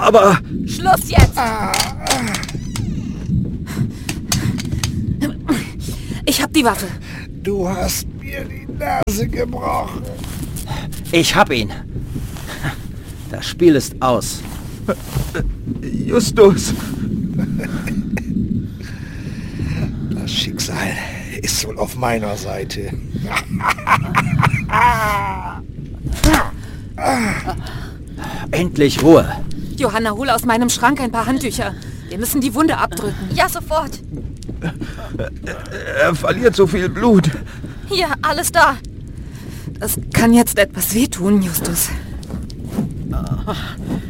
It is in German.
Aber... Schluss jetzt! Ich hab die Waffe. Du hast mir die Nase gebrochen. Ich hab ihn. Das Spiel ist aus. Justus. Das Schicksal ist wohl auf meiner Seite. Endlich Ruhe. Johanna, hol aus meinem Schrank ein paar Handtücher. Wir müssen die Wunde abdrücken. Ja, sofort. Er verliert so viel Blut. Hier, alles da. Das kann jetzt etwas wehtun, Justus.